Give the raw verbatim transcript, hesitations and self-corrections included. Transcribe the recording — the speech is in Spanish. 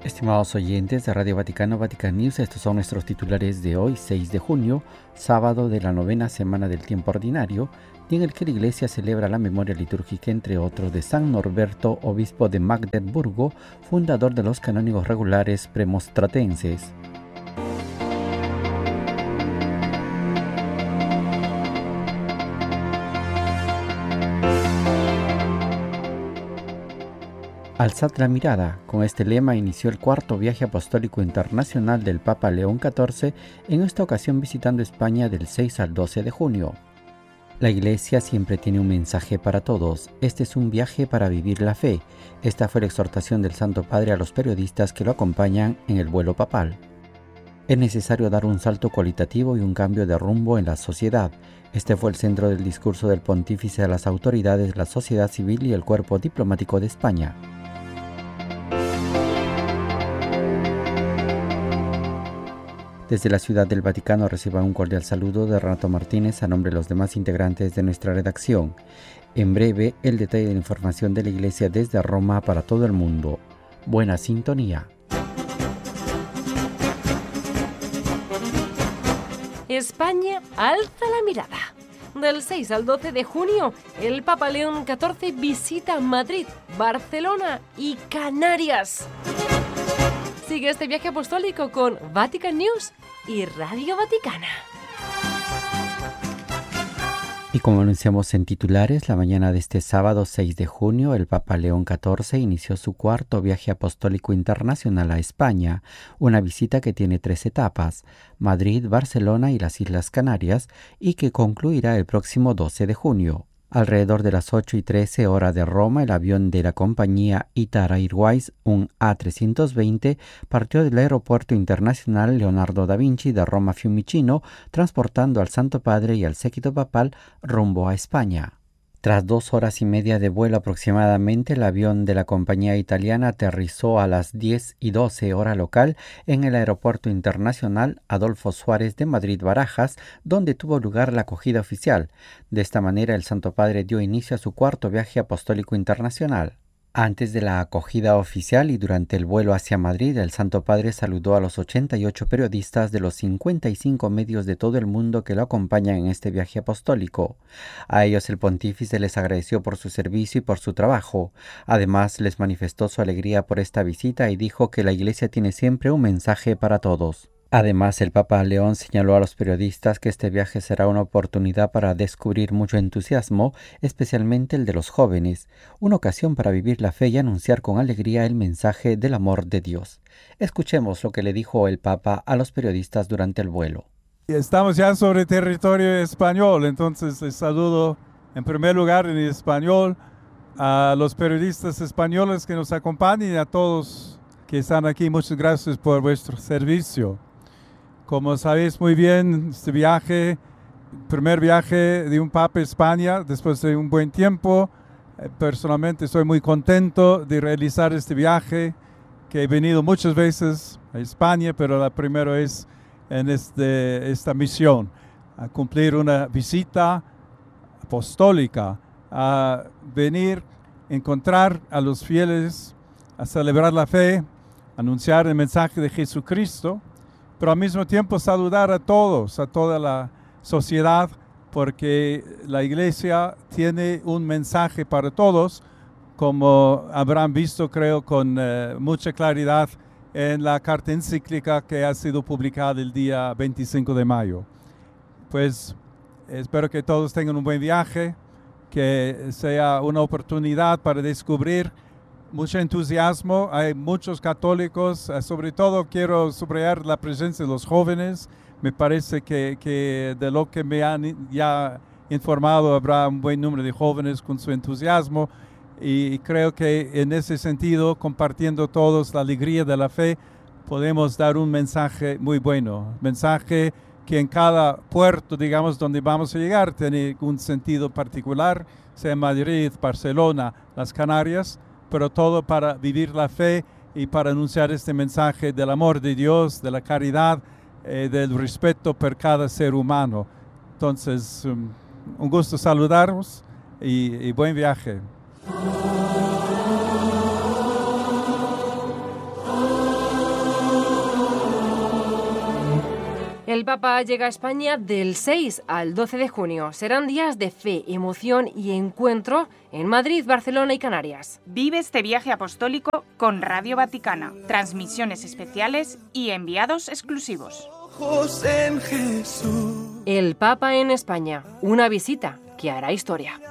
Estimados oyentes de Radio Vaticano, Vatican News, estos son nuestros titulares de hoy, seis de junio, sábado de la novena semana del tiempo ordinario, y en el que la Iglesia celebra la memoria litúrgica, entre otros, de San Norberto, obispo de Magdeburgo, fundador de los canónigos regulares premonstratenses. Alzad la mirada. Con este lema inició el cuarto viaje apostólico internacional del Papa León catorce, en esta ocasión visitando España del seis al doce de junio. La Iglesia siempre tiene un mensaje para todos. Este es un viaje para vivir la fe. Esta fue la exhortación del Santo Padre a los periodistas que lo acompañan en el vuelo papal. Es necesario dar un salto cualitativo y un cambio de rumbo en la sociedad. Este fue el centro del discurso del pontífice a las autoridades, la sociedad civil y el cuerpo diplomático de España. Desde la Ciudad del Vaticano reciban un cordial saludo de Renato Martínez a nombre de los demás integrantes de nuestra redacción. En breve, el detalle de la información de la Iglesia desde Roma para todo el mundo. Buena sintonía. España alza la mirada. Del seis al doce de junio, el Papa León catorce visita Madrid, Barcelona y Canarias. Sigue este viaje apostólico con Vatican News y Radio Vaticana. Y como anunciamos en titulares, la mañana de este sábado seis de junio, el Papa León catorce inició su cuarto viaje apostólico internacional a España, una visita que tiene tres etapas: Madrid, Barcelona y las Islas Canarias, y que concluirá el próximo doce de junio. Alrededor de las ocho y trece hora de Roma, el avión de la compañía Itar Airways, un A trescientos veinte, partió del Aeropuerto Internacional Leonardo da Vinci de Roma Fiumicino, transportando al Santo Padre y al séquito papal rumbo a España. Tras dos horas y media de vuelo aproximadamente, el avión de la compañía italiana aterrizó a las diez y doce hora local en el Aeropuerto Internacional Adolfo Suárez de Madrid-Barajas, donde tuvo lugar la acogida oficial. De esta manera, el Santo Padre dio inicio a su cuarto viaje apostólico internacional. Antes de la acogida oficial y durante el vuelo hacia Madrid, el Santo Padre saludó a los ochenta y ocho periodistas de los cincuenta y cinco medios de todo el mundo que lo acompañan en este viaje apostólico. A ellos el pontífice les agradeció por su servicio y por su trabajo. Además, les manifestó su alegría por esta visita y dijo que la Iglesia tiene siempre un mensaje para todos. Además, el Papa León señaló a los periodistas que este viaje será una oportunidad para descubrir mucho entusiasmo, especialmente el de los jóvenes, una ocasión para vivir la fe y anunciar con alegría el mensaje del amor de Dios. Escuchemos lo que le dijo el Papa a los periodistas durante el vuelo. Estamos ya sobre territorio español, entonces les saludo en primer lugar en español a los periodistas españoles que nos acompañan y a todos que están aquí. Muchas gracias por vuestro servicio. Como sabéis muy bien, este viaje, primer viaje de un Papa a España después de un buen tiempo. Personalmente estoy muy contento de realizar este viaje, que he venido muchas veces a España, pero la primera vez en este, esta misión, a cumplir una visita apostólica, a venir, encontrar a los fieles, a celebrar la fe, anunciar el mensaje de Jesucristo, pero al mismo tiempo saludar a todos, a toda la sociedad, porque la Iglesia tiene un mensaje para todos, como habrán visto, creo, con eh, mucha claridad en la carta encíclica que ha sido publicada el día veinticinco de mayo. Pues espero que todos tengan un buen viaje, que sea una oportunidad para descubrir mucho entusiasmo. Hay muchos católicos, sobre todo quiero subrayar la presencia de los jóvenes. Me parece que, que de lo que me han ya informado habrá un buen número de jóvenes con su entusiasmo, y creo que en ese sentido, compartiendo todos la alegría de la fe, podemos dar un mensaje muy bueno, mensaje que en cada puerto, digamos, donde vamos a llegar, tiene un sentido particular, sea Madrid, Barcelona, las Canarias, pero todo para vivir la fe y para anunciar este mensaje del amor de Dios, de la caridad, eh, del respeto por cada ser humano. Entonces, um, un gusto saludaros y, y buen viaje. El Papa llega a España del seis al doce de junio. Serán días de fe, emoción y encuentro en Madrid, Barcelona y Canarias. Vive este viaje apostólico con Radio Vaticana, transmisiones especiales y enviados exclusivos. El Papa en España, una visita que hará historia.